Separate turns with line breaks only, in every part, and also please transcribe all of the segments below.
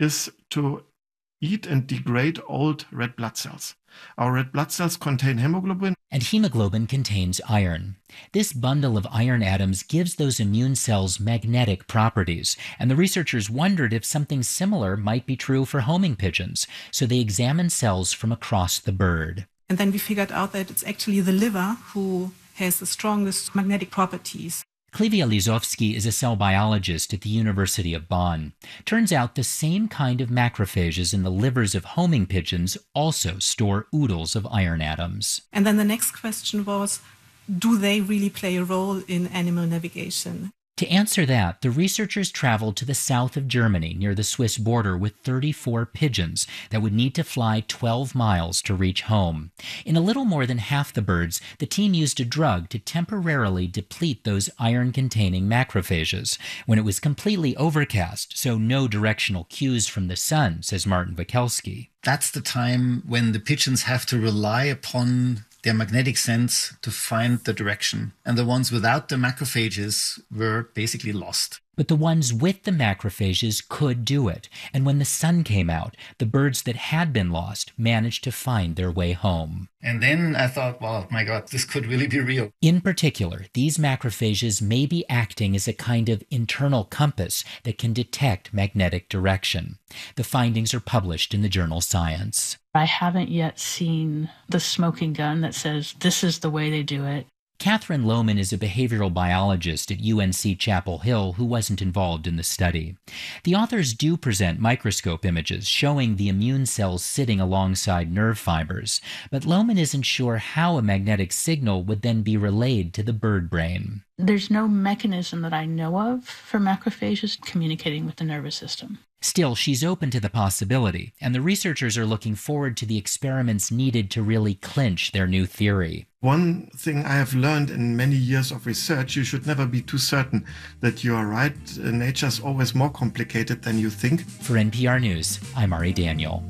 is to eat and degrade old red blood cells. Our red blood cells contain hemoglobin.
And hemoglobin contains iron. This bundle of iron atoms gives those immune cells magnetic properties, and the researchers wondered if something similar might be true for homing pigeons, so they examined cells from across the bird.
And then we figured out that it's actually the liver who has the strongest magnetic properties.
Klivia Lizovsky is a cell biologist at the University of Bonn. Turns out the same kind of macrophages in the livers of homing pigeons also store oodles of iron atoms.
And then the next question was, do they really play a role in animal navigation?
To answer that, the researchers traveled to the south of Germany near the Swiss border with 34 pigeons that would need to fly 12 miles to reach home. In a little more than half the birds, the team used a drug to temporarily deplete those iron-containing macrophages when it was completely overcast, so no directional cues from the sun, says Martin Wakelski.
That's the time when the pigeons have to rely upon their magnetic sense to find the direction. And the ones without the macrophages were basically lost.
But the ones with the macrophages could do it. And when the sun came out, the birds that had been lost managed to find their way home.
And then I thought, well, my God, this could really be real.
In particular, these macrophages may be acting as a kind of internal compass that can detect magnetic direction. The findings are published in the journal Science.
I haven't yet seen the smoking gun that says this is the way they do it.
Catherine Lohman is a behavioral biologist at UNC Chapel Hill who wasn't involved in the study. The authors do present microscope images showing the immune cells sitting alongside nerve fibers, but Lohman isn't sure how a magnetic signal would then be relayed to the bird brain.
There's no mechanism that I know of for macrophages communicating with the nervous system.
Still, she's open to the possibility, and the researchers are looking forward to the experiments needed to really clinch their new theory.
One thing I have learned in many years of research, you should never be too certain that you are right. Nature's always more complicated than you think.
For NPR News, I'm Ari Daniel.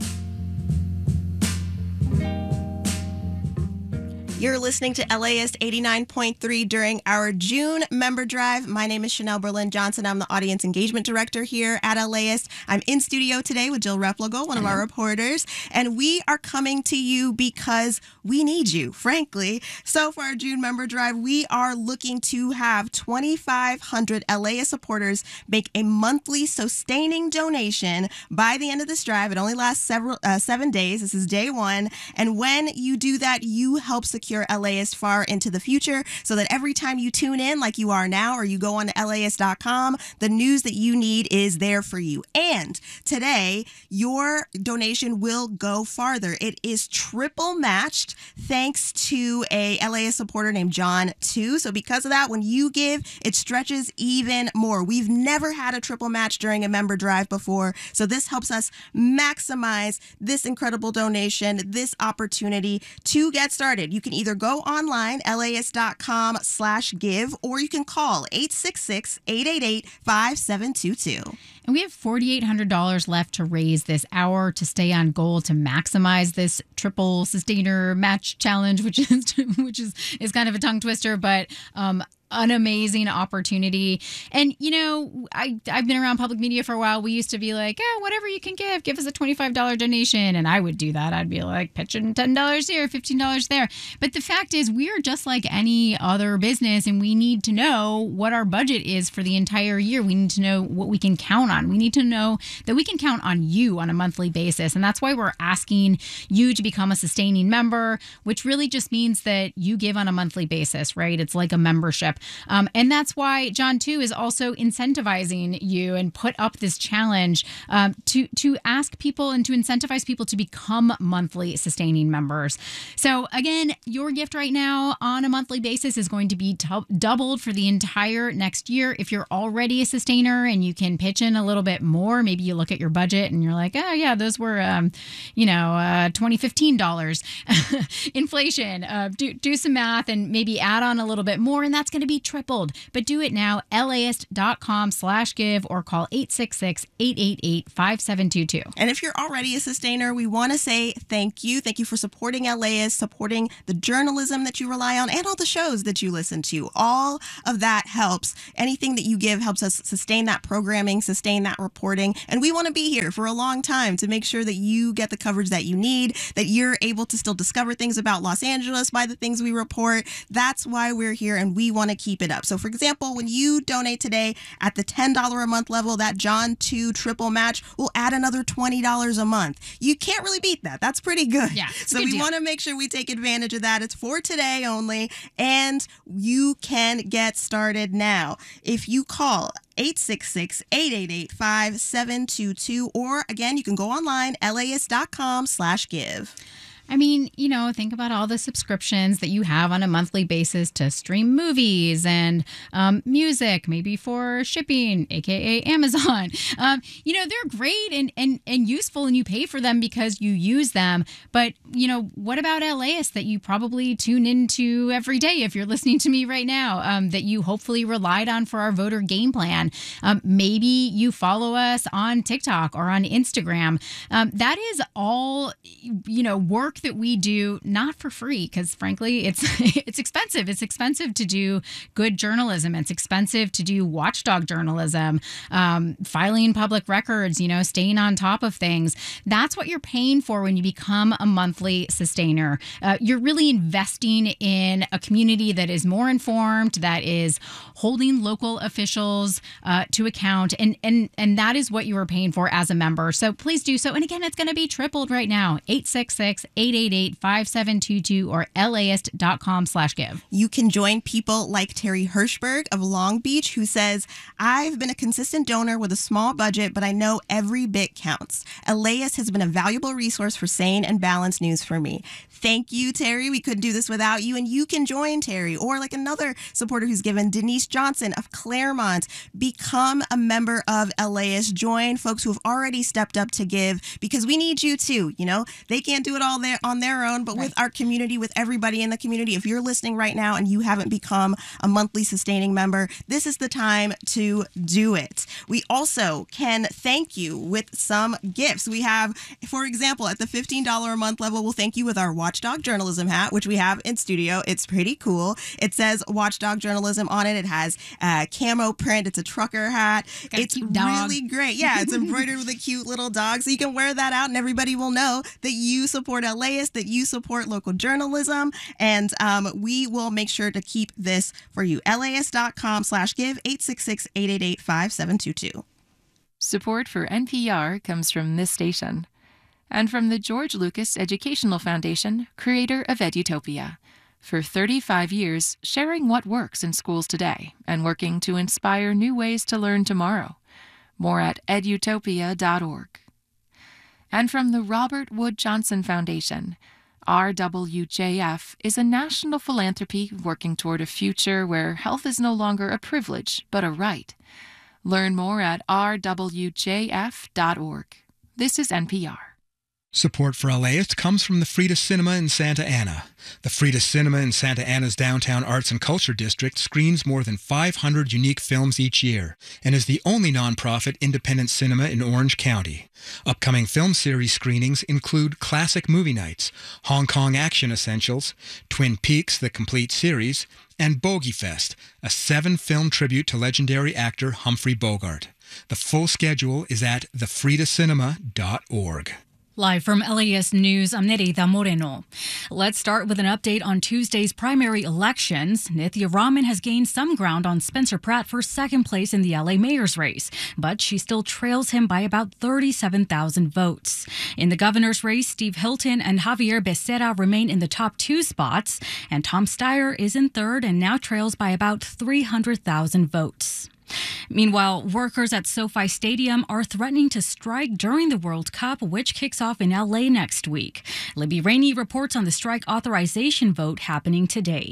You're listening to LAist 89.3 during our June member drive. My name is Chanel Berlin-Johnson. I'm the audience engagement director here at LAist. I'm in studio today with Jill Replogle, one of our reporters, and we are coming to you because we need you, frankly. So for our June member drive, we are looking to have 2,500 LAist supporters make a monthly sustaining donation by the end of this drive. It only lasts 7 days. This is day one. And when you do that, you help secure LAist far into the future so that every time you tune in like you are now or you go on to LAist.com, the news that you need is there for you. And today, your donation will go farther. It is triple matched thanks to a LAist supporter named John 2. So because of that, when you give, it stretches even more. We've never had a triple match during a member drive before. So this helps us maximize this incredible donation, this opportunity to get started. You can either go online, LAist.com/give, or you can call 866-888-5722.
And we have $4,800 left to raise this hour to stay on goal to maximize this triple sustainer match challenge, which is kind of a tongue twister, but an amazing opportunity. And, you know, I've been around public media for a while. We used to be like, whatever you can give us a $25 donation. And I would do that. I'd be like, pitching $10 here, $15 there. But the fact is, we are just like any other business, and we need to know what our budget is for the entire year. We need to know what we can count on. We need to know that we can count on you on a monthly basis. And that's why we're asking you to become a sustaining member, which really just means that you give on a monthly basis, right? It's like a membership. And that's why John 2 is also incentivizing you and put up this challenge to ask people and to incentivize people to become monthly sustaining members. So again, your gift right now on a monthly basis is going to be doubled for the entire next year. If you're already a sustainer and you can pitch in a little bit more, maybe you look at your budget and you're like, oh yeah, those were, $15. Inflation, do some math and maybe add on a little bit more. And that's going to be be tripled. But do it now, LAist.com/give or call 866-888-5722.
And if you're already a sustainer, we want to say thank you. Thank you for supporting LAist, supporting the journalism that you rely on, and all the shows that you listen to. All of that helps. Anything that you give helps us sustain that programming, sustain that reporting. And we want to be here for a long time to make sure that you get the coverage that you need, that you're able to still discover things about Los Angeles by the things we report. That's why we're here, and we want to keep it up. So, for example, when you donate today at the $10 a month level, that John 2 triple match will add another $20 a month. You can't really beat that. That's pretty good.
Yeah,
so we want to make sure we take advantage of that. It's for today only, and you can get started now. If you call 866-888-5722, or again, you can go online, LAist.com/give.
I mean, think about all the subscriptions that you have on a monthly basis to stream movies and music, maybe for shipping, aka Amazon. They're great and useful, and you pay for them because you use them. But, what about LAist that you probably tune into every day if you're listening to me right now, that you hopefully relied on for our voter game plan? Maybe you follow us on TikTok or on Instagram. That is all, work that we do not for free, because frankly it's expensive. It's expensive to do good journalism. It's expensive to do watchdog journalism, filing public records, staying on top of things. That's what you're paying for when you become a monthly sustainer. You're really investing in a community that is more informed, that is holding local officials to account, and that is what you are paying for as a member. So please do so. And again, it's going to be tripled right now. 866-888-5722 or LAist.com/give.
You can join people like Terry Hirschberg of Long Beach, who says, I've been a consistent donor with a small budget, but I know every bit counts. LAist has been a valuable resource for sane and balanced news for me. Thank you, Terry. We couldn't do this without you. And you can join Terry, or like another supporter who's given, Denise Johnson of Claremont. Become a member of LAist. Join folks who have already stepped up to give, because we need you too. They can't do it all on their own, but with our community, with everybody in the community. If you're listening right now and you haven't become a monthly sustaining member, this is the time to do it. We also can thank you with some gifts. We have, for example, at the $15 a month level, we'll thank you with our Watchdog Journalism hat, which we have in studio. It's pretty cool. It says Watchdog Journalism on it. It has camo print. It's a trucker hat. It's really great. Yeah, it's embroidered with a cute little dog. So you can wear that out and everybody will know that you support LAist, that you support local journalism. And we will make sure to keep this for you. LAist.com/give, 866-888-5722.
Support for NPR comes from this station and from the George Lucas Educational Foundation, creator of Edutopia. For 35 years, sharing what works in schools today and working to inspire new ways to learn tomorrow. More at edutopia.org. And from the Robert Wood Johnson Foundation, RWJF is a national philanthropy working toward a future where health is no longer a privilege, but a right. Learn more at rwjf.org. This is NPR.
Support for LAist comes from the Frida Cinema in Santa Ana. The Frida Cinema in Santa Ana's downtown arts and culture district screens more than 500 unique films each year and is the only nonprofit independent cinema in Orange County. Upcoming film series screenings include Classic Movie Nights, Hong Kong Action Essentials, Twin Peaks: The Complete Series, and Bogey Fest, a 7-film tribute to legendary actor Humphrey Bogart. The full schedule is at thefridacinema.org.
Live from LAist News, I'm Nerida Moreno. Let's start with an update on Tuesday's primary elections. Nithya Raman has gained some ground on Spencer Pratt for second place in the LA mayor's race, but she still trails him by about 37,000 votes. In the governor's race, Steve Hilton and Javier Becerra remain in the top 2 spots, and Tom Steyer is in third and now trails by about 300,000 votes. Meanwhile, workers at SoFi Stadium are threatening to strike during the World Cup, which kicks off in LA next week. Libby Rainey reports on the strike authorization vote happening today.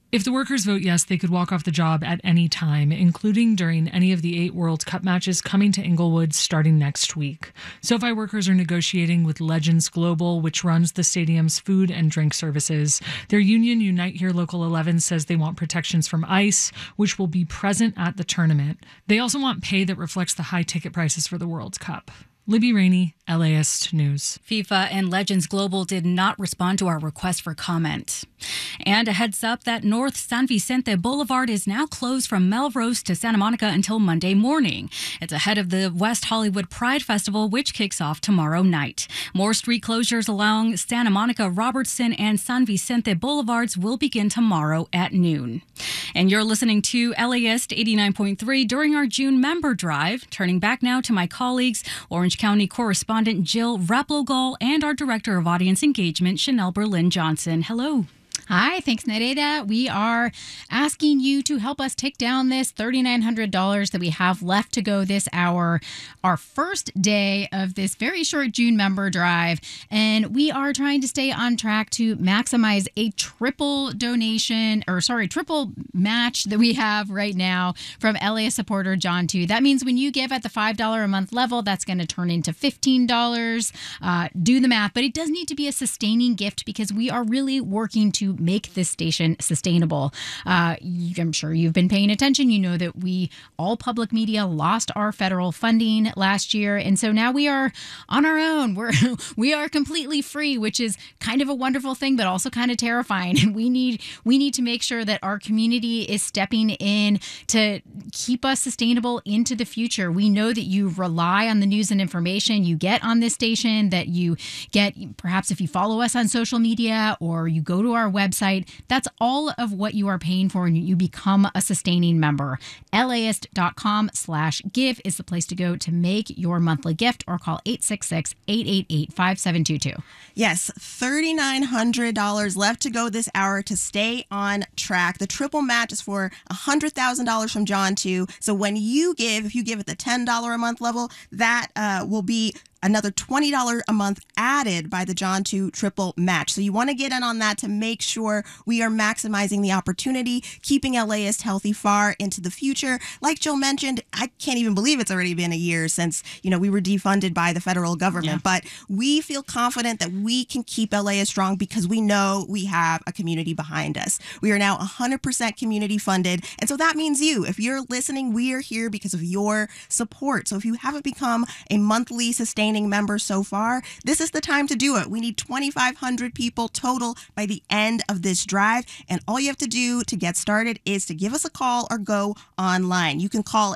If the workers vote yes, they could walk off the job at any time, including during any of the 8 World Cup matches coming to Inglewood starting next week. SoFi workers are negotiating with Legends Global, which runs the stadium's food and drink services. Their union, Unite Here Local 11, says they want protections from ICE, which will be present at the tournament. They also want pay that reflects the high ticket prices for the World Cup. Libby Rainey, LAist News.
FIFA and Legends Global did not respond to our request for comment. And a heads up that North San Vicente Boulevard is now closed from Melrose to Santa Monica until Monday morning. It's ahead of the West Hollywood Pride Festival, which kicks off tomorrow night. More street closures along Santa Monica, Robertson, and San Vicente Boulevards will begin tomorrow at noon. And you're listening to LAist 89.3 during our June member drive. Turning back now to my colleagues, Orange County correspondent Jill Replogal and our director of audience engagement, Chanel Berlin-Johnson. Hello.
Hi, thanks, Nereida. We are asking you to help us take down this $3,900 that we have left to go this hour, our first day of this very short June member drive. And we are trying to stay on track to maximize a triple match that we have right now from LAist supporter John 2. That means when you give at the $5 a month level, that's going to turn into $15. Do the math, but it does need to be a sustaining gift because we are really working to make this station sustainable. I'm sure you've been paying attention. You know that all public media lost our federal funding last year. And so now we are on our own. We are completely free, which is kind of a wonderful thing, but also kind of terrifying. And we need to make sure that our community is stepping in to keep us sustainable into the future. We know that you rely on the news and information you get on this station, that you get perhaps if you follow us on social media or you go to our website. That's all of what you are paying for when you become a sustaining member. LAist.com/give is the place to go to make your monthly gift or call 866-888-5722.
Yes, $3,900 left to go this hour to stay on track. The triple match is for $100,000 from John 2. So when you give, if you give at the $10 a month level, that will be another $20 a month added by the John 2 triple match. So you want to get in on that to make sure we are maximizing the opportunity, keeping LAist healthy far into the future. Like Jill mentioned, I can't even believe it's already been a year since, we were defunded by the federal government. But we feel confident that we can keep LAist strong because we know we have a community behind us. We are now 100% community funded. And so that means if you're listening, we are here because of your support. So if you haven't become a monthly sustaining member so far, this is the time to do it. We need 2,500 people total by the end of this drive. And all you have to do to get started is to give us a call or go online. You can call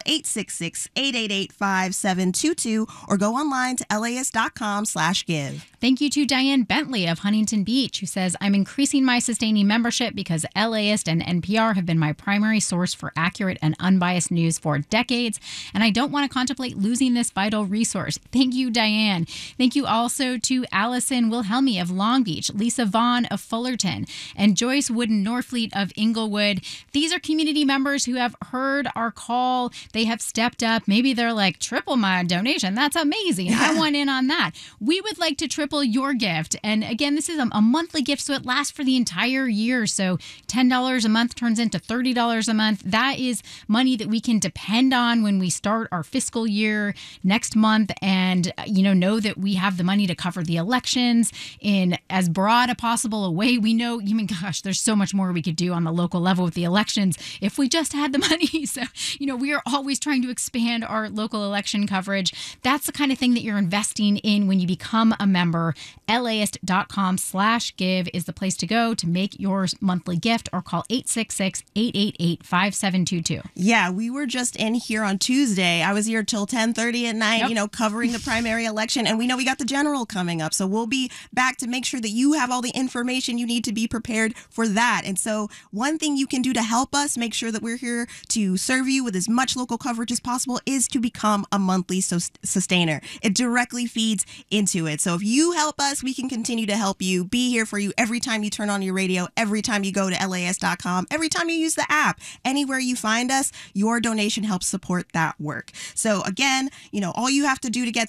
866-888-5722 or go online to laist.com/give.
Thank you to Diane Bentley of Huntington Beach, who says, I'm increasing my sustaining membership because LAist and NPR have been my primary source for accurate and unbiased news for decades, and I don't want to contemplate losing this vital resource. Thank you, Diane. Thank you also to Allison Wilhelmi of Long Beach, Lisa Vaughn of Fullerton, and Joyce Wooden Norfleet of Inglewood. These are community members who have heard our call. They have stepped up. Maybe they're like, triple my donation. That's amazing. I want in on that. We would like to triple your gift. And again, this is a monthly gift, so it lasts for the entire year. So $10 a month turns into $30 a month. That is money that we can depend on when we start our fiscal year next month, and know that we have the money to cover the elections in as broad a possible a way. We know, there's so much more we could do on the local level with the elections if we just had the money. So, we are always trying to expand our local election coverage. That's the kind of thing that you're investing in when you become a member. LAist.com/give is the place to go to make your monthly gift or call 866-888-5722.
Yeah, we were just in here on Tuesday. I was here till 10:30 at night, covering the primary election. And we know we got the general coming up. So we'll be back to make sure that you have all the information you need to be prepared for that. And so one thing you can do to help us make sure that we're here to serve you with as much local coverage as possible is to become a monthly sustainer. It directly feeds into it. So if you help us, we can continue to help you, be here for you every time you turn on your radio, every time you go to LAist.com, every time you use the app, anywhere you find us, your donation helps support that work. So again, all you have to do to get started is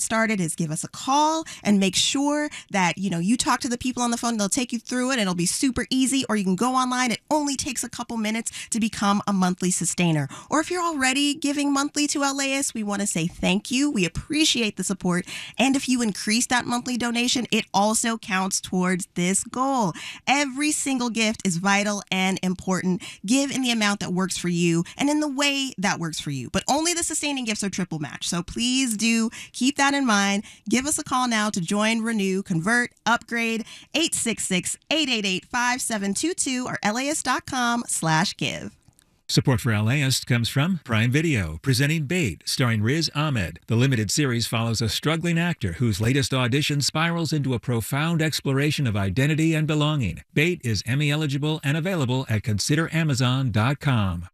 is give us a call and make sure that, you talk to the people on the phone. They'll take you through it. It'll be super easy. Or you can go online. It only takes a couple minutes to become a monthly sustainer. Or if you're already giving monthly to LAist, we want to say thank you. We appreciate the support. And if you increase that monthly donation, it also counts towards this goal. Every single gift is vital and important. Give in the amount that works for you and in the way that works for you. But only the sustaining gifts are triple match. So please do keep that in mind. Give us a call now to join, renew, convert, upgrade, 866-888-5722 or LAist.com/give.
Support for LAist comes from Prime Video, presenting Bait, starring Riz Ahmed. The limited series follows a struggling actor whose latest audition spirals into a profound exploration of identity and belonging. Bait is Emmy eligible and available at consideramazon.com.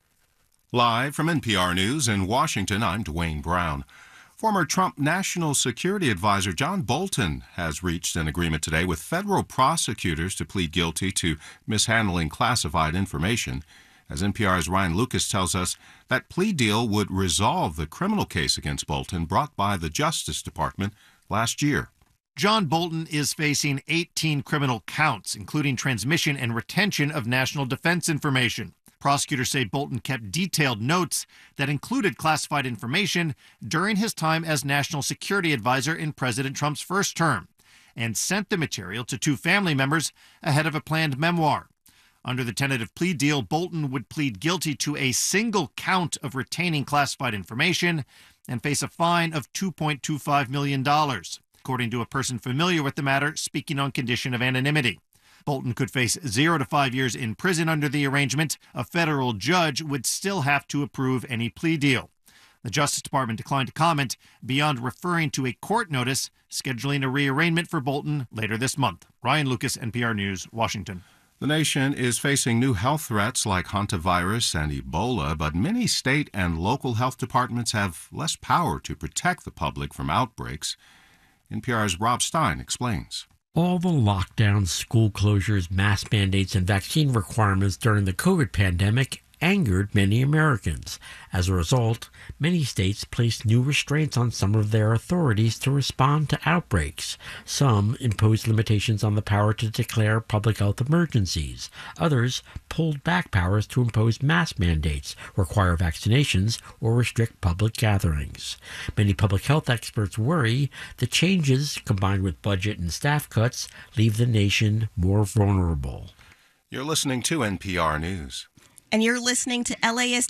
Live from NPR News in Washington, I'm Dwayne Brown. Former Trump National Security Advisor John Bolton has reached an agreement today with federal prosecutors to plead guilty to mishandling classified information. As NPR's Ryan Lucas tells us, that plea deal would resolve the criminal case against Bolton brought by the Justice Department last year.
John Bolton is facing 18 criminal counts, including transmission and retention of national defense information. Prosecutors say Bolton kept detailed notes that included classified information during his time as National Security Advisor in President Trump's first term, and sent the material to two family members ahead of a planned memoir. Under the tentative plea deal, Bolton would plead guilty to a single count of retaining classified information and face a fine of $2.25 million, according to a person familiar with the matter speaking on condition of anonymity. Bolton could face 0 to 5 years in prison under the arrangement. A federal judge would still have to approve any plea deal. The Justice Department declined to comment beyond referring to a court notice scheduling a rearrangement for Bolton later this month. Ryan Lucas, NPR News, Washington.
The nation is facing new health threats like hantavirus and Ebola, but many state and local health departments have less power to protect the public from outbreaks. NPR's Rob Stein explains.
All the lockdowns, school closures, mask mandates, and vaccine requirements during the COVID pandemic angered many Americans. As a result, many states placed new restraints on some of their authorities to respond to outbreaks. Some imposed limitations on the power to declare public health emergencies. Others pulled back powers to impose mask mandates, require vaccinations, or restrict public gatherings. Many public health experts worry the changes, combined with budget and staff cuts, leave the nation more vulnerable.
You're listening to NPR News.
And you're listening to LAist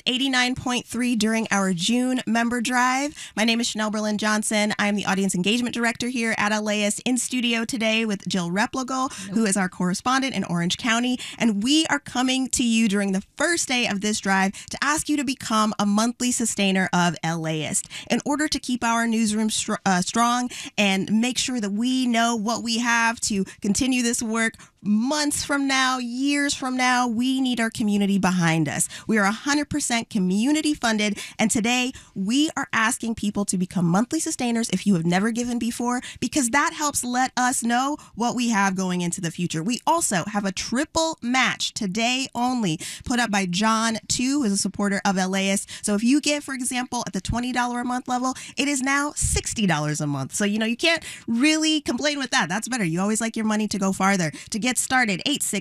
89.3 during our June member drive. My name is Chanel Berlin-Johnson. I am the Audience Engagement Director here at LAist, in studio today with Jill Replogle, who is our correspondent in Orange County. And we are coming to you during the first day of this drive to ask you to become a monthly sustainer of LAist. In order to keep our newsroom strong and make sure that we know what we have to continue this work months from now, years from now, we need our community behind us. We are 100% community funded, and today we are asking people to become monthly sustainers if you have never given before, because that helps let us know what we have going into the future. We also have a triple match today only, put up by John 2, who is a supporter of LAist. So if you give, for example, at the $20 a month level, it is now $60 a month. So, you can't really complain with that. That's better. You always like your money to go farther. To get started,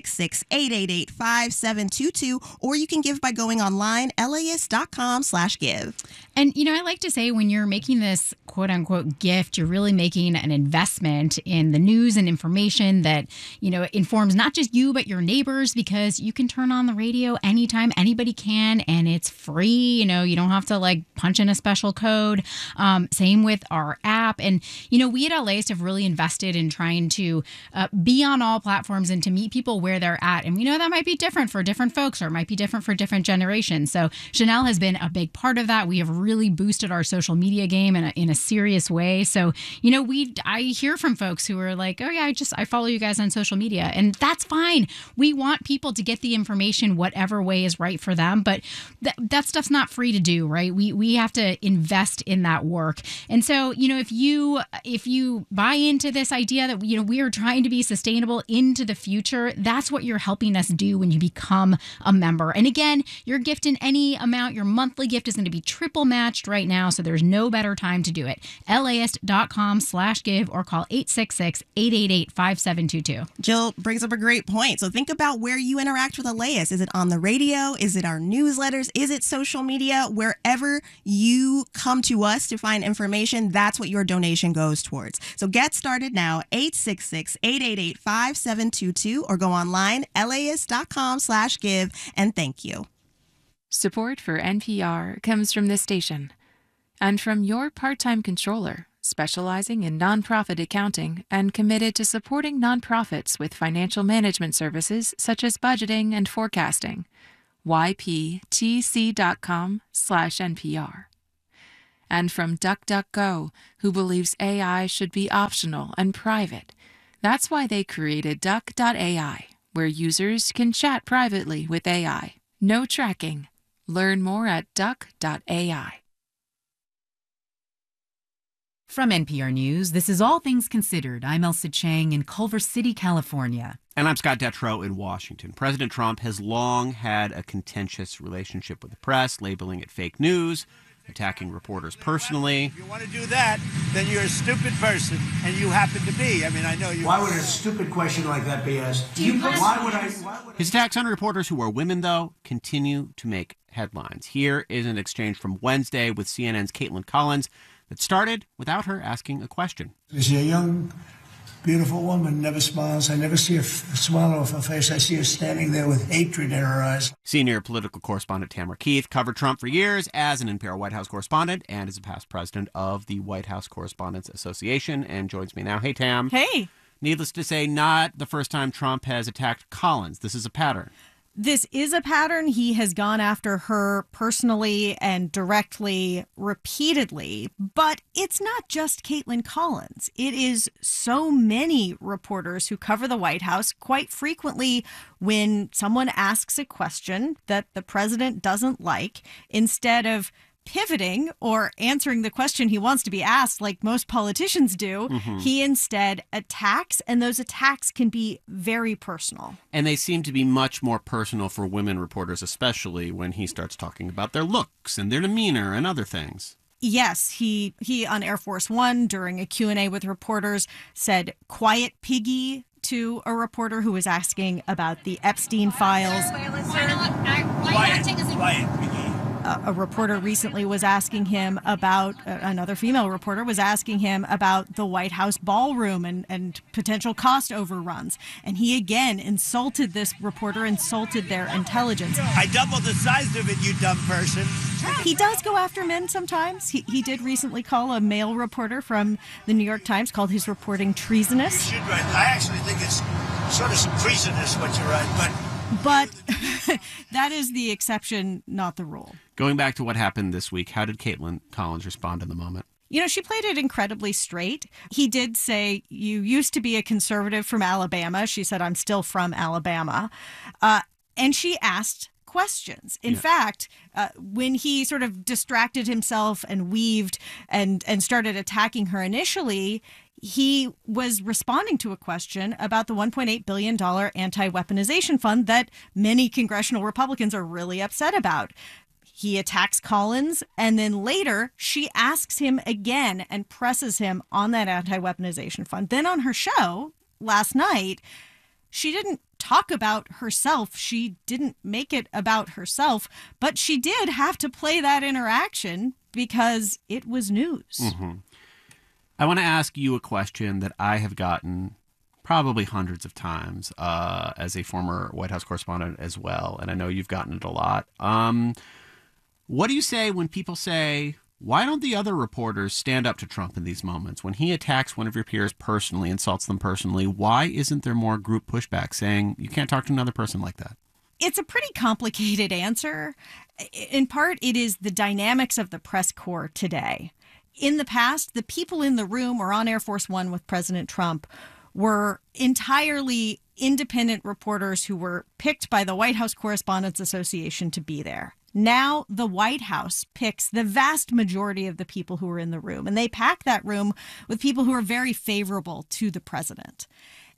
866-888-5722, or you can give by going online, LAist.com/give.
And, I like to say when you're making this quote unquote gift, you're really making an investment in the news and information that, informs not just you, but your neighbors, because you can turn on the radio anytime, anybody can, and it's free. You don't have to punch in a special code. Same with our app. And, we at LAist have really invested in trying to be on all platforms and to meet people where they're at. And we know that might be different for different folks, or it might be different for different generations. So Chanel has been a big part of that. We have really boosted our social media game in a serious way. So, I hear from folks who are like, oh yeah, I follow you guys on social media, and that's fine. We want people to get the information whatever way is right for them, but that stuff's not free to do, right? We have to invest in that work. And so, if you buy into this idea that, we are trying to be sustainable into the future. That's what you're helping us do when you become a member. And again, your gift in any amount, your monthly gift is going to be triple matched right now, so there's no better time to do it. LAist.com/give or call 866-888-5722.
Jill brings up a great point. So think about where you interact with LAist. Is it on the radio? Is it our newsletters? Is it social media? Wherever you come to us to find information, that's what your donation goes towards. So get started now, 866-888-5722, or go online, laist.com/give, and thank you.
Support for NPR comes from this station and from your part-time controller, specializing in nonprofit accounting and committed to supporting nonprofits with financial management services such as budgeting and forecasting. yptc.com/NPR. And from DuckDuckGo, who believes AI should be optional and private. That's why they created Duck.ai, where users can chat privately with AI. No tracking. Learn more at Duck.ai.
From NPR News, this is All Things Considered. I'm Elsa Chang in Culver City, California.
And I'm Scott Detrow in Washington. President Trump has long had a contentious relationship with the press, labeling it fake news, attacking reporters personally.
If you want to do that, then you're a stupid person, and you happen to be. I mean, I know you.
Why would a stupid question like that be asked? Why would I?
His attacks on reporters who are women, though, continue to make headlines. Here is an exchange from Wednesday with CNN's Caitlin Collins that started without her asking a question.
Is she a young, beautiful woman, never smiles. I never see a smile off her face. I see her standing there with hatred in her eyes.
Senior political correspondent Tamara Keith covered Trump for years as an NPR White House correspondent and is a past president of the White House Correspondents Association and joins me now. Hey, Tam.
Hey.
Needless to say, not the first time Trump has attacked Collins. This is a pattern.
This is a pattern. He has gone after her personally and directly, repeatedly. But it's not just Caitlin Collins. It is so many reporters who cover the White House. Quite frequently, when someone asks a question that the president doesn't like, instead of pivoting or answering the question he wants to be asked like most politicians do, he instead attacks, and those attacks can be very personal.
And they seem to be much more personal for women reporters, especially when he starts talking about their looks and their demeanor and other things.
Yes, he on Air Force One during a Q&A with reporters said "quiet piggy" to a reporter who was asking about the Epstein files.
Quiet piggy.
A reporter recently was asking him about, another female reporter was asking him about the White House ballroom and potential cost overruns. And he again insulted this reporter, insulted their intelligence.
I doubled the size of it, you dumb person.
He does go after men sometimes. He did recently call a male reporter from the New York Times, called his reporting treasonous.
You should write. I actually think it's sort of some treasonous what you write,
But that is the exception, not the rule.
Going back to what happened this week, how did Caitlin Collins respond in the moment?
You know, she played it incredibly straight. He did say, "You used to be a conservative from Alabama." She said, "I'm still from Alabama." And she asked questions. In fact, when he sort of distracted himself and weaved and started attacking her initially, he was responding to a question about the $1.8 billion anti-weaponization fund that many congressional Republicans are really upset about. He attacks Collins, and then later she asks him again and presses him on that anti-weaponization fund. Then on her show last night, she didn't talk about herself. She didn't make it about herself, but she did have to play that interaction because it was news.
I want to ask you a question that I have gotten probably hundreds of times as a former White House correspondent as well, and I know you've gotten it a lot. What do you say when people say, why don't the other reporters stand up to Trump in these moments? When he attacks one of your peers personally, insults them personally, why isn't there more group pushback saying you can't talk to another person like that?
It's a pretty complicated answer. In part, it is the dynamics of the press corps today. In the past, the people in the room or on Air Force One with President Trump were entirely independent reporters who were picked by the White House Correspondents Association to be there. Now, the White House picks the vast majority of the people who are in the room, and they pack that room with people who are very favorable to the president.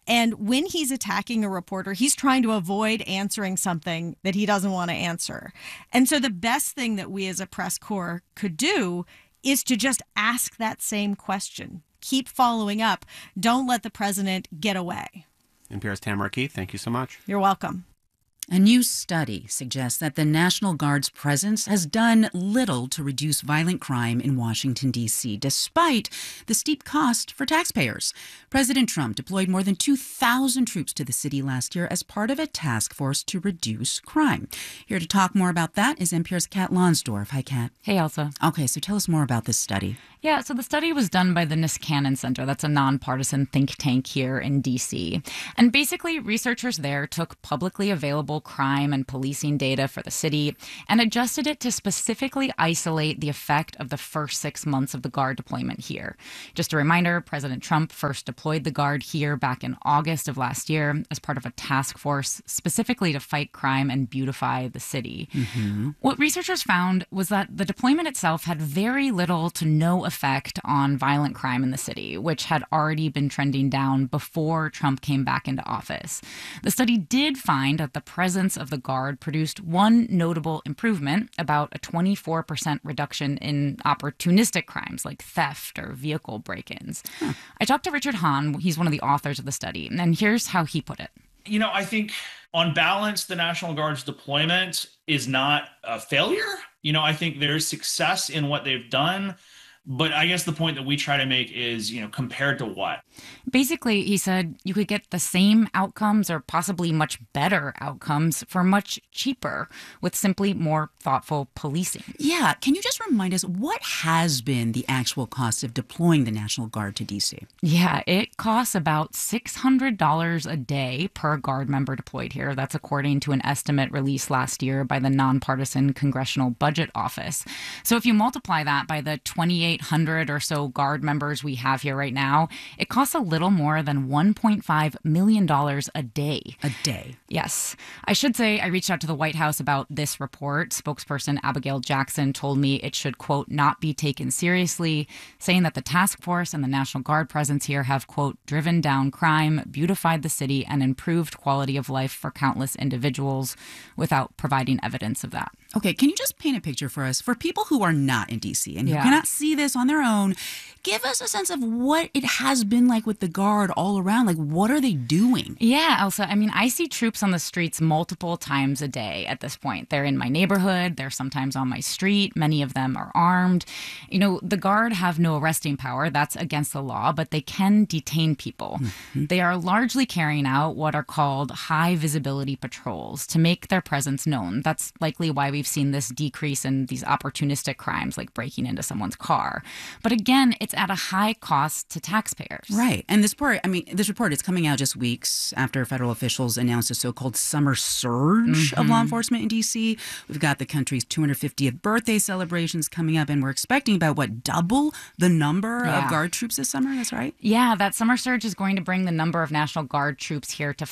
And when he's attacking a reporter, he's trying to avoid answering something that he doesn't want to answer. And so the best thing that we as a press corps could do is to just ask that same question. Keep following up. Don't let the president get away.
NPR's Tamara Keith, thank you so much.
You're welcome.
A new study suggests that the National Guard's presence has done little to reduce violent crime in Washington, D.C., despite the steep cost for taxpayers. President Trump deployed more than 2,000 troops to the city last year as part of a task force to reduce crime. Here to talk more about that is NPR's Kat Lonsdorf. Hi, Kat.
Hey, Elsa.
Okay, so tell us more about this study.
Yeah, so the study was done by the Niskanen Center. That's a nonpartisan think tank here in D.C. And basically, researchers there took publicly available crime and policing data for the city and adjusted it to specifically isolate the effect of the first 6 months of the Guard deployment here. Just a reminder, President Trump first deployed the Guard here back in August of last year as part of a task force specifically to fight crime and beautify the city.
Mm-hmm.
What researchers found was that the deployment itself had very little to no effect on violent crime in the city, which had already been trending down before Trump came back into office. The study did find that the presence of the Guard produced one notable improvement, about a 24% reduction in opportunistic crimes like theft or vehicle break-ins. I talked to Richard Hahn, he's one of the authors of the study, and here's how he put it.
You know, I think on balance, the National Guard's deployment is not a failure. You know, I think there's success in what they've done. But I guess the point that we try to make is, you know, compared to what?
Basically, he said you could get the same outcomes or possibly much better outcomes for much cheaper with simply more thoughtful policing.
Yeah. Can you just remind us what has been the actual cost of deploying the National Guard to D.C.?
Yeah, it costs about $600 a day per Guard member deployed here. That's according to an estimate released last year by the nonpartisan Congressional Budget Office. So if you multiply that by the 2,800 or so Guard members we have here right now, it costs a little more than $1.5 million a day.
A day?
Yes. I should say I reached out to the White House about this report. Spokesperson Abigail Jackson told me it should, quote, not be taken seriously, saying that the task force and the National Guard presence here have, quote, driven down crime, beautified the city, and improved quality of life for countless individuals without providing evidence of that.
Okay, can you just paint a picture for us, for people who are not in D.C. and who cannot see this on their own? Give us a sense of what it has been like with the Guard all around. Like, what are they doing?
Yeah, Elsa, I mean, I see troops on the streets multiple times a day at this point. They're in my neighborhood. They're sometimes on my street. Many of them are armed. You know, the Guard have no arresting power. That's against the law, but they can detain people. Mm-hmm. They are largely carrying out what are called high visibility patrols to make their presence known. That's likely why we've seen this decrease in these opportunistic crimes like breaking into someone's car. But again, it's at a high cost to taxpayers.
Right. And this report is coming out just weeks after federal officials announced a so-called summer surge of law enforcement in D.C. We've got the country's 250th birthday celebrations coming up, and we're expecting about, double the number of Guard troops this summer? That's right?
Yeah, that summer surge is going to bring the number of National Guard troops here to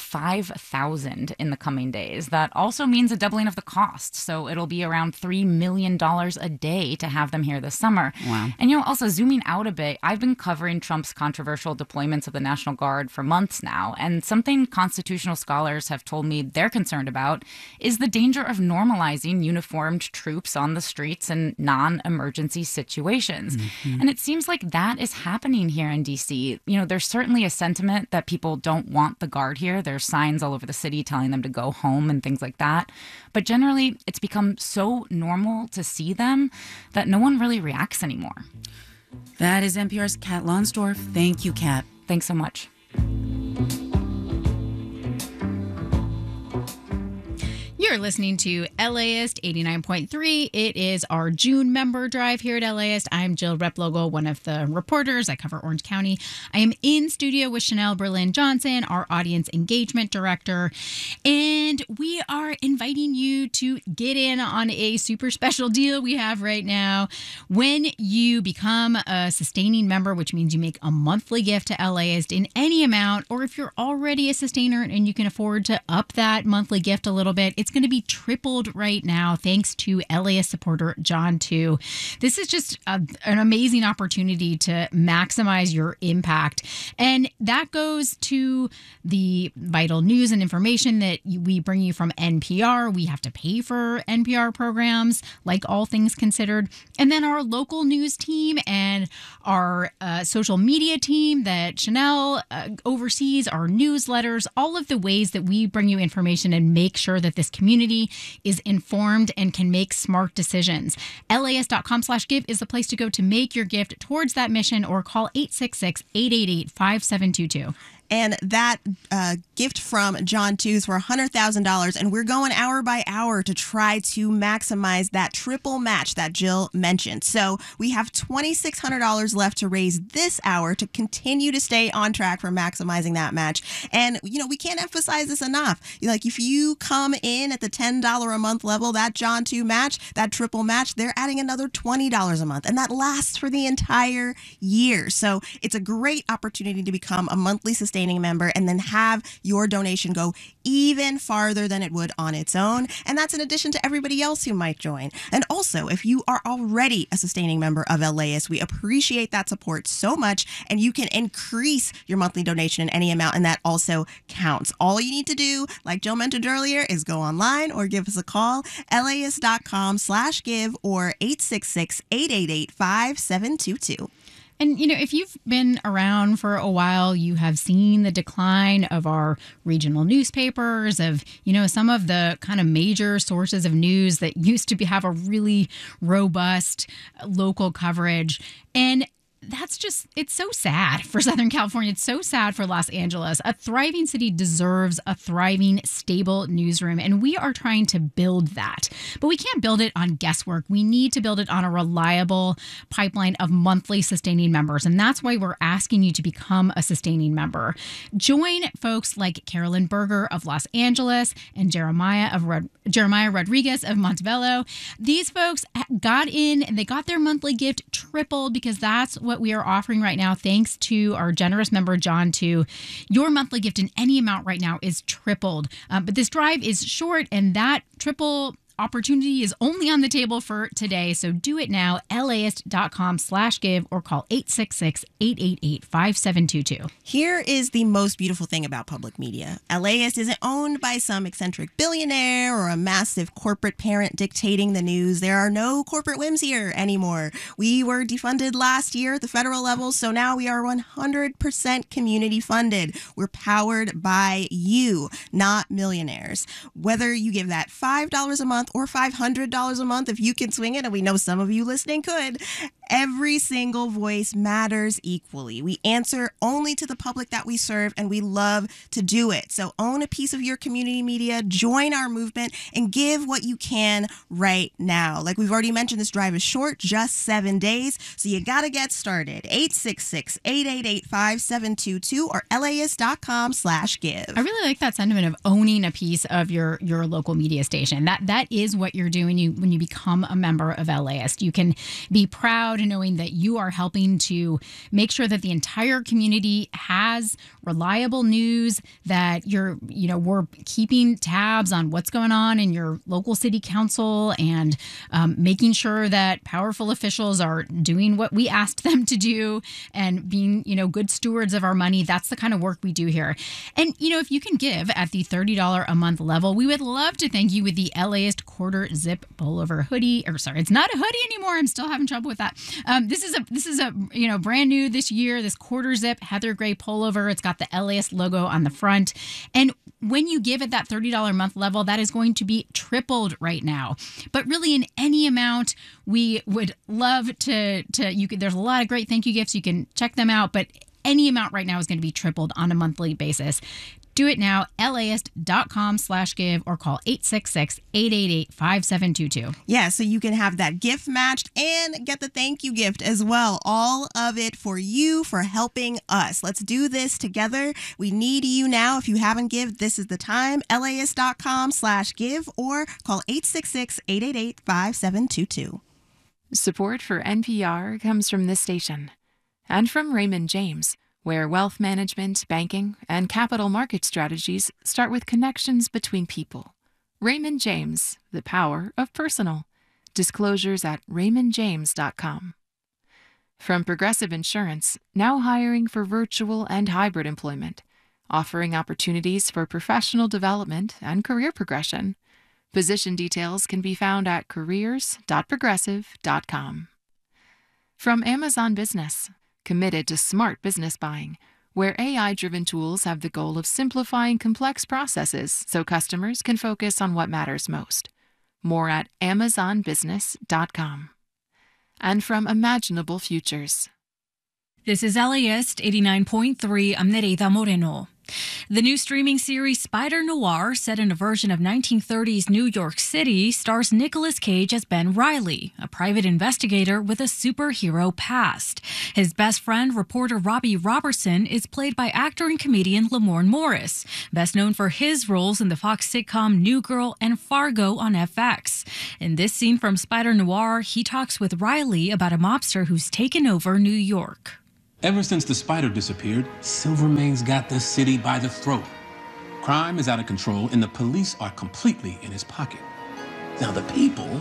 5,000 in the coming days. That also means a doubling of the cost. So it'll be around $3 million a day to have them here this summer.
Wow.
And, you know, also zooming out a bit, I've been covering Trump's controversial deployments of the National Guard for months now. And something constitutional scholars have told me they're concerned about is the danger of normalizing uniformed troops on the streets in non-emergency situations. Mm-hmm. And it seems like that is happening here in D.C. You know, there's certainly a sentiment that people don't want the Guard here. There's signs all over the city telling them to go home and things like that. But generally, it's become so normal to see them that no one really reacts anymore.
That is NPR's Kat Lonsdorf. Thank you, Kat.
Thanks so much.
You're listening to LAist 89.3. It is our June member drive here at LAist. I'm Jill Replogle, one of the reporters. I cover Orange County. I am in studio with Chanel Berlin-Johnson, our audience engagement director. And we are inviting you to get in on a super special deal we have right now. When you become a sustaining member, which means you make a monthly gift to LAist in any amount, or if you're already a sustainer and you can afford to up that monthly gift a little bit, it's going to to be tripled right now thanks to LAist supporter John 2. This is just an amazing opportunity to maximize your impact. And that goes to the vital news and information that we bring you from NPR. We have to pay for NPR programs, like All Things Considered. And then our local news team and our social media team that Chanel oversees, our newsletters, all of the ways that we bring you information and make sure that this community is informed and can make smart decisions. LAist.com/give is the place to go to make your gift towards that mission, or call 866-888-5722.
And that gift from John 2 is for $100,000. And we're going hour by hour to try to maximize that triple match that Jill mentioned. So we have $2,600 left to raise this hour to continue to stay on track for maximizing that match. And, you know, we can't emphasize this enough. Like, if you come in at the $10 a month level, that John 2 match, that triple match, they're adding another $20 a month. And that lasts for the entire year. So it's a great opportunity to become a monthly sustaining member and then have your donation go even farther than it would on its own. And that's in addition to everybody else who might join. And also, if you are already a sustaining member of LAist, we appreciate that support so much, and you can increase your monthly donation in any amount, and that also counts. All you need to do, like Jill mentioned earlier, is go online or give us a call, LAist.com/give or 866-888-5722.
And, you know, if you've been around for a while, you have seen the decline of our regional newspapers, of, you know, some of the kind of major sources of news that used to have a really robust local coverage. And that's just, it's so sad for Southern California. It's so sad for Los Angeles. A thriving city deserves a thriving, stable newsroom, and we are trying to build that. But we can't build it on guesswork. We need to build it on a reliable pipeline of monthly sustaining members, and that's why we're asking you to become a sustaining member. Join folks like Carolyn Berger of Los Angeles and Jeremiah Rodriguez of Montebello. These folks got in and they got their monthly gift tripled because that's what we are offering right now, thanks to our generous member, John 2. Your monthly gift in any amount right now is tripled. But this drive is short, and that triple opportunity is only on the table for today. So do it now, LAist.com/give or call 866-888-5722.
Here is the most beautiful thing about public media. LAist isn't owned by some eccentric billionaire or a massive corporate parent dictating the news. There are no corporate whims here anymore. We were defunded last year at the federal level, so now we are 100% community funded. We're powered by you, not millionaires. Whether you give that $5 a month or $500 a month, if you can swing it, and we know some of you listening could, every single voice matters equally. We answer only to the public that we serve, and we love to do it. So own a piece of your community media, join our movement, and give what you can right now. Like we've already mentioned, this drive is short, just 7 days, so you got to get started. 866-888-5722 or LAist.com/give.
I really like that sentiment of owning a piece of your local media station. That is what you're doing when you become a member of LAist. You can be proud in knowing that you are helping to make sure that the entire community has reliable news, that we're keeping tabs on what's going on in your local city council, and making sure that powerful officials are doing what we asked them to do and being, good stewards of our money. That's the kind of work we do here. And, if you can give at the $30 a month level, we would love to thank you with the LAist quarter zip pullover hoodie. Or sorry, it's not a hoodie anymore. I'm still having trouble with that. This is a brand new this year, this quarter zip heather gray pullover. It's got the LAist logo on the front. And when you give at that $30 a month level, that is going to be tripled right now. But really, in any amount, we would love to there's a lot of great thank you gifts. You can check them out, but any amount right now is going to be tripled on a monthly basis. Do it now, LAist.com/give or call 866-888-5722.
Yeah, so you can have that gift matched and get the thank you gift as well. All of it for you, for helping us. Let's do this together. We need you now. If you haven't given, this is the time. LAist.com/give or call 866-888-5722.
Support for NPR comes from this station and from Raymond James, where wealth management, banking, and capital market strategies start with connections between people. Raymond James, the power of personal. Disclosures at raymondjames.com. From Progressive Insurance, now hiring for virtual and hybrid employment, offering opportunities for professional development and career progression. Position details can be found at careers.progressive.com. From Amazon Business, committed to smart business buying, where AI-driven tools have the goal of simplifying complex processes so customers can focus on what matters most. More at amazonbusiness.com. And from Imaginable Futures.
This is LAist 89.3. I'm Nereida Moreno. The new streaming series Spider Noir, set in a version of 1930s New York City, stars Nicolas Cage as Ben Reilly, a private investigator with a superhero past. His best friend, reporter Robbie Robertson, is played by actor and comedian Lamorne Morris, best known for his roles in the Fox sitcom New Girl and Fargo on FX. In this scene from Spider Noir, he talks with Reilly about a mobster who's taken over New York.
Ever since the spider disappeared, Silvermane's got the city by the throat. Crime is out of control, and the police are completely in his pocket. Now the people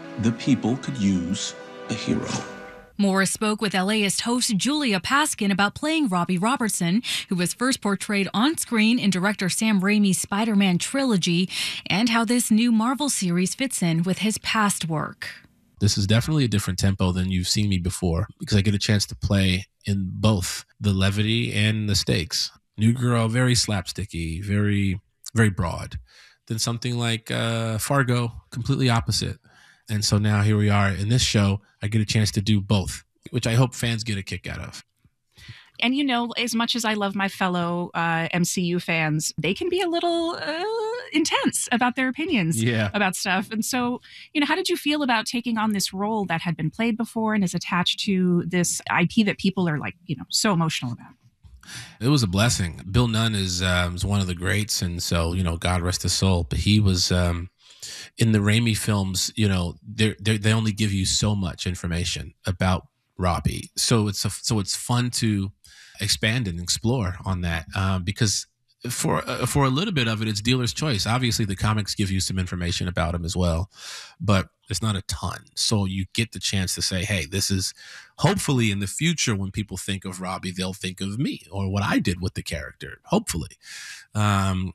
could use a hero.
Morris spoke with LAist host Julia Paskin about playing Robbie Robertson, who was first portrayed on screen in director Sam Raimi's Spider-Man trilogy, and how this new Marvel series fits in with his past work.
This is definitely a different tempo than you've seen me before, because I get a chance to play in both the levity and the stakes. New Girl, very slapsticky, very, very broad. Then something like Fargo, completely opposite. And so now here we are in this show, I get a chance to do both, which I hope fans get a kick out of.
And, you know, as much as I love my fellow MCU fans, they can be a little intense about their opinions about stuff. And so, you know, how did you feel about taking on this role that had been played before and is attached to this IP that people are like, you know, so emotional about?
It was a blessing. Bill Nunn is one of the greats. And so, you know, God rest his soul. But he was in the Raimi films, you know, they only give you so much information about Robbie. So it's fun to expand and explore on that because for a little bit of it, it's dealer's choice. Obviously, the comics give you some information about him as well, but it's not a ton. So you get the chance to say, hey, this is hopefully in the future when people think of Robbie, they'll think of me or what I did with the character, hopefully. And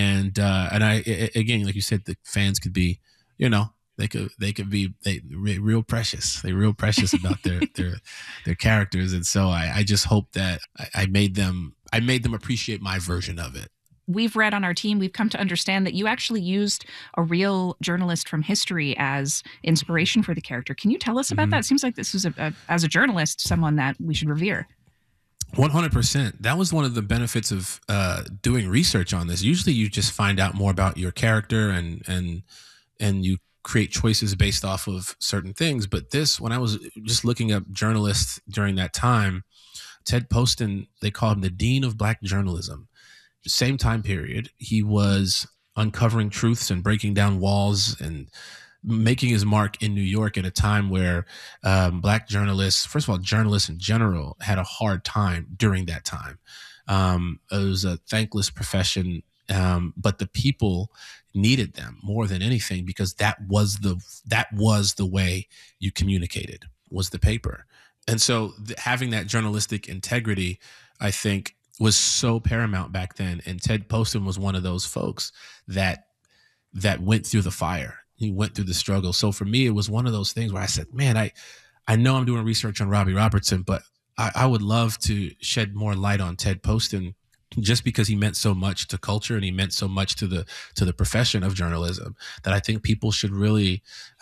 I, again, like you said, the fans could be, you know, they could be real precious. They're real precious about their characters, and so I just hope that I made them appreciate my version of it.
We've read on our team, we've come to understand that you actually used a real journalist from history as inspiration for the character. Can you tell us about that? It seems like this was as a journalist, someone that we should revere.
100%. That was one of the benefits of doing research on this. Usually, you just find out more about your character and you create choices based off of certain things. But this, when I was just looking up journalists during that time, Ted Poston, they call him the Dean of Black Journalism. Same time period, he was uncovering truths and breaking down walls and making his mark in New York at a time where Black journalists, first of all, journalists in general, had a hard time during that time. It was a thankless profession, but the people needed them more than anything because that was the way you communicated, was the paper. And so having that journalistic integrity, I think, was so paramount back then. And Ted Poston was one of those folks that went through the fire. He went through the struggle. So for me, it was one of those things where I said, man, I know I'm doing research on Robbie Robertson, but I would love to shed more light on Ted Poston just because he meant so much to culture and he meant so much to the profession of journalism that I think people should really,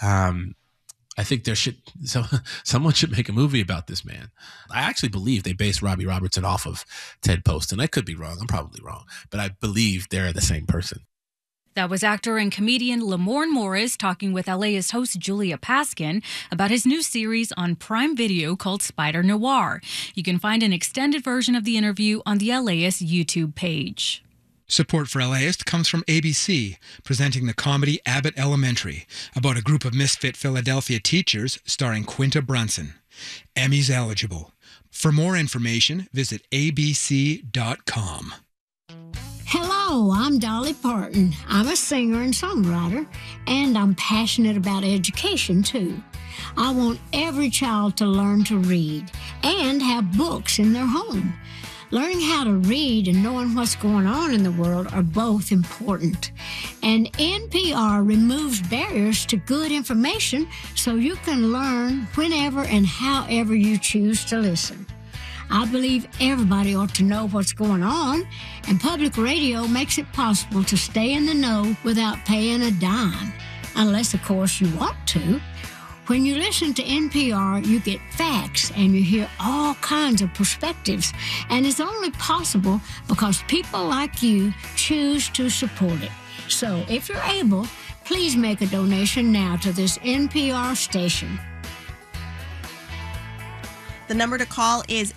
I think someone should make a movie about this man. I actually believe they based Robbie Robertson off of Ted Poston. I could be wrong. I'm probably wrong, but I believe they're the same person.
That was actor and comedian Lamorne Morris talking with LAist host Julia Paskin about his new series on Prime Video called Spider Noir. You can find an extended version of the interview on the LAist YouTube page.
Support for LAist comes from ABC, presenting the comedy Abbott Elementary, about a group of misfit Philadelphia teachers starring Quinta Brunson. Emmys eligible. For more information, visit abc.com.
Hello!
Hello, I'm Dolly Parton. I'm a singer and songwriter, and I'm passionate about education too. I want every child to learn to read and have books in their home. Learning how to read and knowing what's going on in the world are both important. And NPR removes barriers to good information so you can learn whenever and however you choose to listen. I believe everybody ought to know what's going on, and public radio makes it possible to stay in the know without paying a dime. Unless, of course, you want to. When you listen to NPR, you get facts and you hear all kinds of perspectives. And it's only possible because people like you choose to support it. So if you're able, please make a donation now to this NPR station.
The number to call is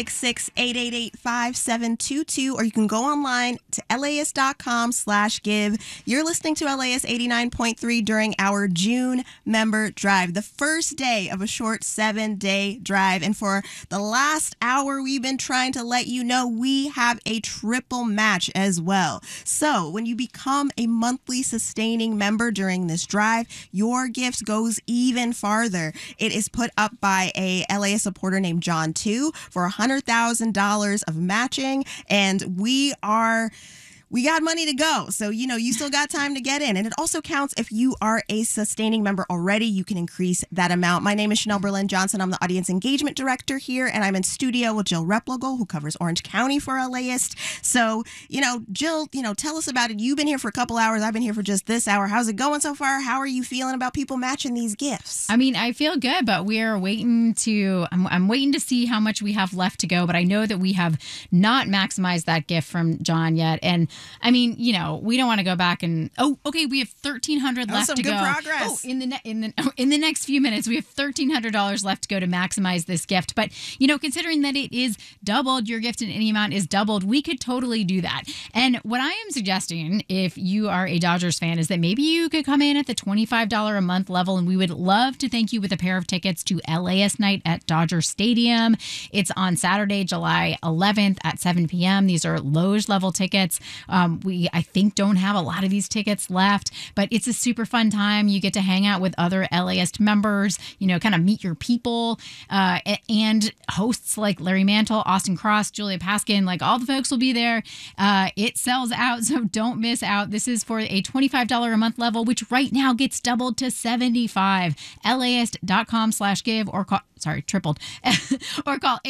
866-888-5722, or you can go online to LAist.com/give. You're listening to LAist 89.3 during our June member drive, the first day of a short 7-day drive. And for the last hour, we've been trying to let you know we have a triple match as well. So when you become a monthly sustaining member during this drive, your gift goes even farther. It is put up by a LAist supporter named John 2 for $100,000 of matching, and we got money to go. So, you still got time to get in. And it also counts if you are a sustaining member already. You can increase that amount. My name is Chanel Berlin Johnson. I'm the Audience Engagement Director here, and I'm in studio with Jill Replogle, who covers Orange County for LAist. So, Jill, tell us about it. You've been here for a couple hours. I've been here for just this hour. How's it going so far? How are you feeling about people matching these gifts?
I mean, I feel good, but we are waiting I'm waiting to see how much we have left to go, but I know that we have not maximized that gift from John yet. And I mean, we don't want to go back and we have $1,300 left to go.
Some good progress.
Oh, in the next few minutes, we have $1,300 left to go to maximize this gift. But considering that it is doubled, your gift in any amount is doubled, we could totally do that. And what I am suggesting, if you are a Dodgers fan, is that maybe you could come in at the $25 a month level, and we would love to thank you with a pair of tickets to LAist Night at Dodger Stadium. It's on Saturday, July 11th at 7 p.m. These are Loge level tickets. We, I think, don't have a lot of these tickets left, but it's a super fun time. You get to hang out with other LAist members, kind of meet your people, and hosts like Larry Mantle, Austin Cross, Julia Paskin, like all the folks will be there. It sells out, so don't miss out. This is for a $25 a month level, which right now gets doubled to $75. LAist.com/give or call, tripled, or call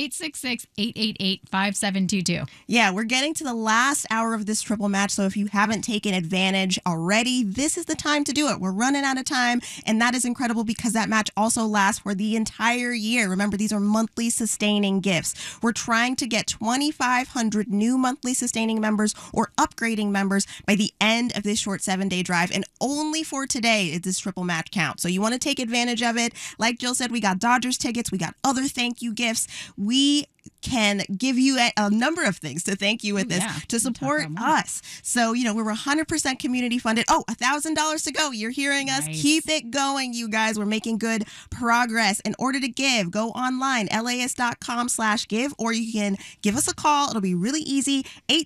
866-888-5722.
Yeah, we're getting to the last hour of this triple match, so if you haven't taken advantage already, this is the time to do it. We're running out of time, and that is incredible because that match also lasts for the entire year. Remember, these are monthly sustaining gifts. We're trying to get 2,500 new monthly sustaining members or upgrading members by the end of this short 7-day drive, and only for today is this triple match count. So you want to take advantage of it. Like Jill said, we got Dodgers tickets. We got other thank you gifts. We can give you a number of things to thank you with this to support us. So, we're 100% community funded. $1,000 to go. You're hearing us. Nice. Keep it going, you guys. We're making good progress. In order to give, go online, LAist.com/give, or you can give us a call. It'll be really easy.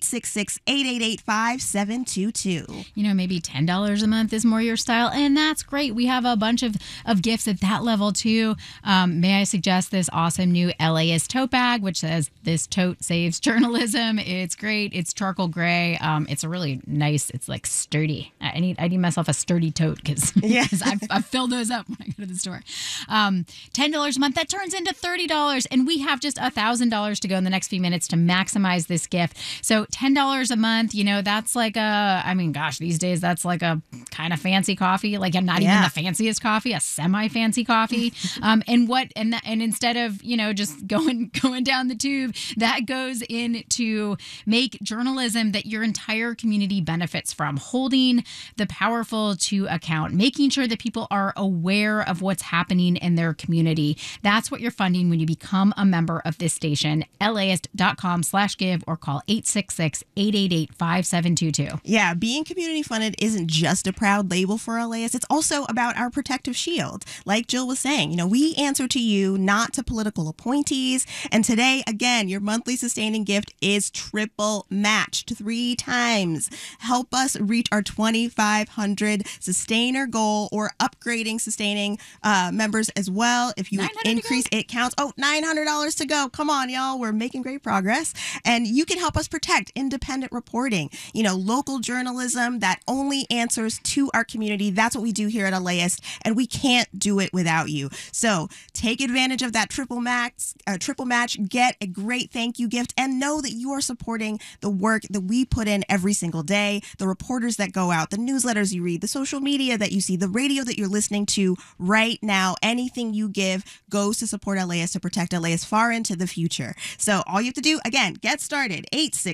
866-888-5722.
Maybe $10 a month is more your style, and that's great. We have a bunch of gifts at that level too. May I suggest this awesome new LAist tote bag, which says this tote saves journalism. It's great. It's charcoal gray. It's a really nice, it's like sturdy. I need myself a sturdy tote because I fill those up when I go to the store. $10 a month, that turns into $30. And we have just $1,000 to go in the next few minutes to maximize this gift. So $10 a month, that's like these days that's like a kind of fancy coffee, like not even the fanciest coffee, a semi-fancy coffee. And instead of, just going down the tube, that goes in to make journalism that your entire community benefits from, holding the powerful to account, making sure that people are aware of what's happening in their community. That's what you're funding when you become a member of this station. LAist.com/give or call 866-888-5722.
Yeah, being community funded isn't just a proud label for LAist. It's also about our protective shield. Like Jill was saying, we answer to you, not to political appointees. And today, today. Again, your monthly sustaining gift is triple matched 3 times. Help us reach our 2,500 sustainer goal, or upgrading sustaining members as well. If you increase, it counts. Oh, $900 to go. Come on, y'all. We're making great progress. And you can help us protect independent reporting, local journalism that only answers to our community. That's what we do here at LAist, and we can't do it without you. So take advantage of that triple match, get a great thank you gift, and know that you are supporting the work that we put in every single day, the reporters that go out, the newsletters you read, the social media that you see, the radio that you're listening to right now. Anything you give goes to support LAist, to protect LAist far into the future. So all you have to do, again, get started,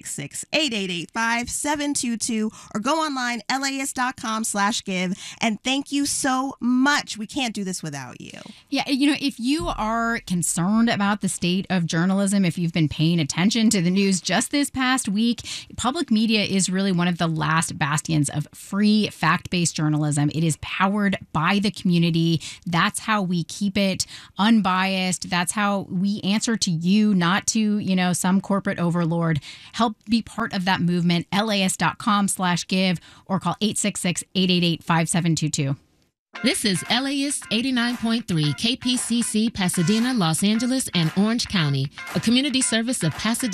866-8885-722, or go online, laist.com/give. And thank you so much. We can't do this without you.
Yeah, if you are concerned about the state of journalism, if you've been paying attention to the news just this past week, public media is really one of the last bastions of free, fact-based journalism. It is powered by the community. That's how we keep it unbiased. That's how we answer to you, not to, some corporate overlord. Help be part of that movement, laist.com/give, or call 866-888-5722.
This is LAist 89.3 KPCC, Pasadena, Los Angeles, and Orange County, a community service of Pasadena.